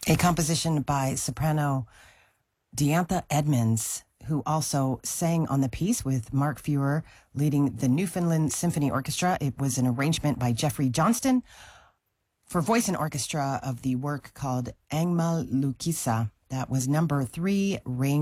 a composition by soprano Diantha Edmonds, who also sang on the piece with Mark Feuer leading the Newfoundland Symphony Orchestra. It was an arrangement by Jeffrey Johnston for voice and orchestra of the work called Angmal Lukisa. That was number 3, Rain